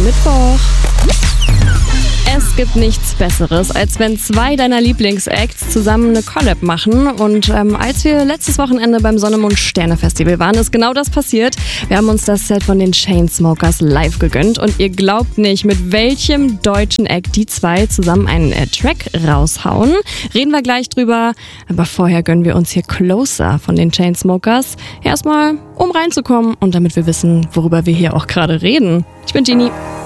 Mittwoch. Es gibt nichts Besseres, als wenn zwei deiner Lieblingsacts zusammen eine Collab machen. Und als wir letztes Wochenende beim Sonne, Mond, Sterne Festival waren, ist genau das passiert. Wir haben uns das Set von den Chainsmokers live gegönnt. Und ihr glaubt nicht, mit welchem deutschen Act die zwei zusammen einen Track raushauen. Reden wir gleich drüber. Aber vorher gönnen wir uns hier Closer von den Chainsmokers. Erstmal, um reinzukommen und damit wir wissen, worüber wir hier auch gerade reden. Ich bin Genie.